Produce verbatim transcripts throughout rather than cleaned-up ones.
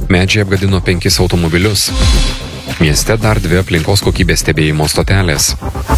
Medžiai apgadino penkis automobilius. Mieste dar dvi aplinkos kokybės stebėjimo stotelės.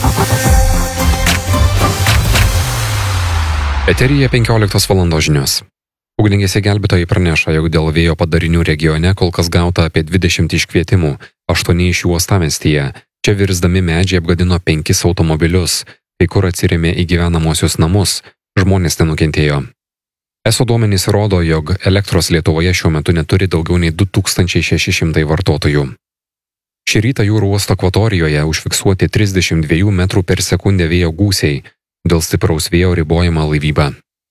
Eteryje penkioliktos valandos žinios. Ugniagesiai gelbėtojai praneša, jog dėl vėjo padarinių regione kol kas gauta apie dvidešimt iškvietimų, aštuoni iš jų uostamiestyje. Čia virsdami medžiai apgadino penkis automobilius, kai kur atsirėmė į gyvenamosius namus, žmonės nenukentėjo. Eso duomenys rodo, jog elektros Lietuvoje šiuo metu neturi daugiau nei du tūkstančiai šeši šimtai vartotojų. Šį rytą jūrų uosto akvatorijoje užfiksuoti trisdešimt dviejų metrų per sekundę vėjo gūsiai, dėl stipraus vėjo ribojama laivyba.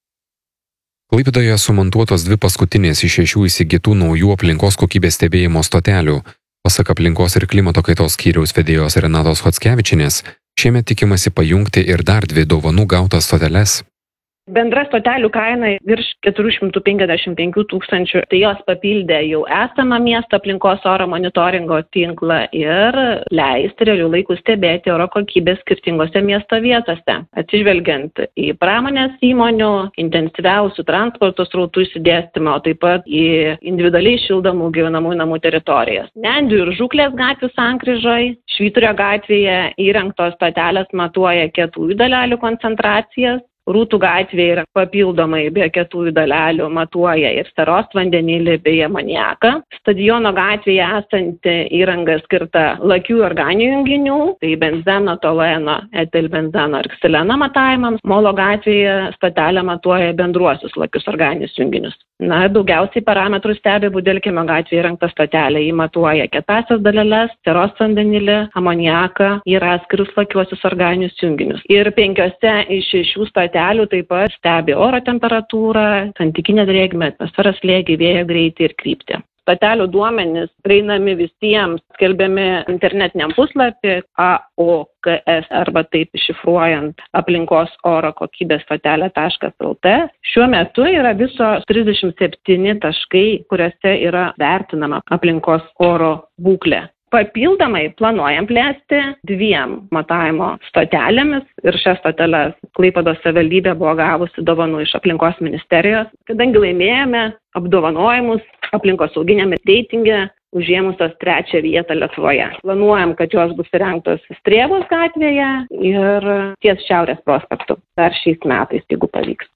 Klaipėdoje sumontuotos dvi paskutinės iš šešių įsigytų naujų aplinkos kokybės stebėjimo stotelių. Pasak aplinkos ir klimato kaitos skyriaus vedėjos Renatos Chockevičienės, šiemet tikimasi pajungti ir dar dvi dovanų gautas stoteles. Bendra stotelių kaina virš keturių šimtų penkiasdešimt penkių tūkstančių, tai jos papildė jau esamą miesto aplinkos oro monitoringo tinklą ir leisti realių laikų stebėti oro kokybės skirtingose miesto vietose, atsižvelgiant į pramonės įmonių, intensyviausių transporto srautų išsidėstymą, o taip pat į individualiai šildomų gyvenamųjų namų teritorijas. Nendrių ir Žuklės gatvių sankryžoje, Švyturio gatvėje įrengtos stotelės matuoja kietųjų dalelių koncentracijas. Rūtų gatvėje yra papildomai be kietųjų dalelių matuoja ir seros vandenilį bei amoniaką. Stadiono gatvėje esanti įranga skirta lakių organinių junginių, tai benzeno, tolueno, etilbenzeno ir ksileno matavimams. Molo gatvėje stotelė matuoja bendruosius lakius organinius junginius. Na, daugiausiai parametrų stebi Budelkimio gatvėje įrengta stotelė. Ji matuoja kietąsias daleles, seros vandenilį, amoniaką ir atskirus lakiuosius organinius junginius. Ir penkiose iš šešių stotelių taip pat stebi oro temperatūrą, santykinę drėgmę, atmosferos slėgį, vėjo greitį ir kryptį. Stotelių duomenys prieinami visiems, skelbiami internetiniam puslapį A O K S arba taip šifruojant aplinkos oro kokybės stotelė taškas L T. Šiuo metu yra viso trisdešimt septyni taškai, kuriuose yra vertinama aplinkos oro būklė. Papildomai planuojam plėsti dviem matavimo stotelėmis ir šias stoteles Klaipėdos savivaldybė buvo gavusi dovanų iš aplinkos ministerijos, kadangi laimėjome apdovanojimus aplinkosauginiame reitinge užėmusios trečią vietą Lietuvoje. Planuojam, kad jos bus įrengtos Strėvos gatvėje ir ties Šiaurės prospektu dar šiais metais, jeigu pavyks.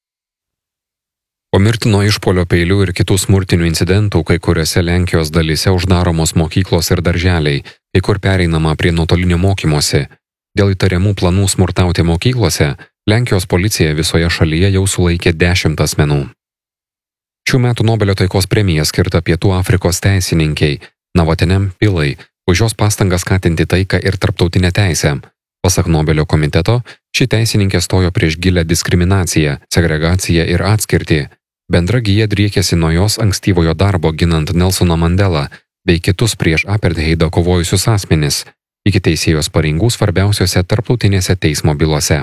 Po mirtino išpuolio peilių ir kitų smurtinių incidentų kai kuriuose Lenkijos dalyse uždaromos mokyklos ir darželiai, kai kur pereinama prie nuotolinio mokymosi. Dėl įtariamų planų smurtauti mokyklose, Lenkijos policija visoje šalyje jau sulaikė dešimt asmenų. Šių metų Nobelio taikos premija skirta Pietų Afrikos teisininkei Navotene Pillai už jos pastangas skatinti taiką ir tarptautinę teisę. Pasak Nobelio komiteto, ši teisininkė stojo prieš gilią diskriminaciją, segregaciją ir atskirtį. Bendra gija driekėsi nuo jos ankstyvojo darbo ginant Nelsoną Mandelą bei kitus prieš apartheidą kovojusius asmenis, iki teisėjos pareigų svarbiausiose tarptautinėse teismo bylose.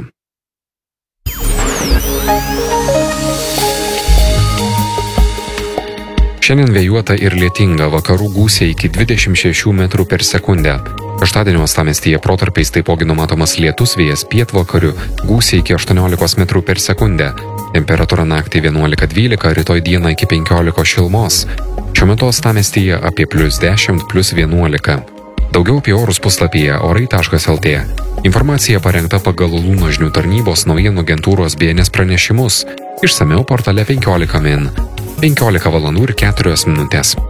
Šiandien vėjuota ir lietinga, vakarų gūsiai iki dvidešimt šešių metrų per sekundę. Šeštadienio uostamiestyje protarpiais taipogi numatomas lietus, vėjas pietvakarių, gūsiai iki aštuoniolikos metrų per sekundę. Temperatūra naktį vienuolika dvylika, rytoj dieną iki penkiolikos šilumos. Šiuo metu uostamiestyje apie plius dešimt, plius vienuolika. Daugiau apie orus puslapyje orai taškas L T. Informacija parengta pagal Lūno žinių tarnybos naujienų agentūros B N S pranešimus. Išsamiau portale penkiolika min. penkiolika valandų ir keturios minutės.